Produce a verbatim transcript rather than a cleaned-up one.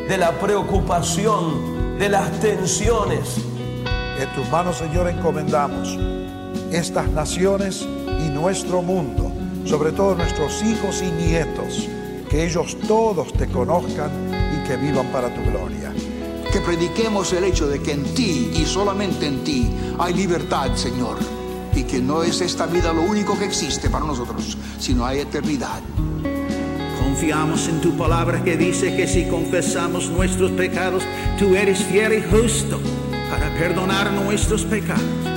de la preocupación, de las tensiones. En tus manos, Señor, encomendamos estas naciones y nuestro mundo, sobre todo nuestros hijos y nietos, que ellos todos te conozcan y que vivan para tu gloria. Que prediquemos el hecho de que en ti y solamente en ti hay libertad, Señor, y que no es esta vida lo único que existe para nosotros, sino hay eternidad. Confiamos en tu palabra que dice que si confesamos nuestros pecados, tú eres fiel y justo para perdonar nuestros pecados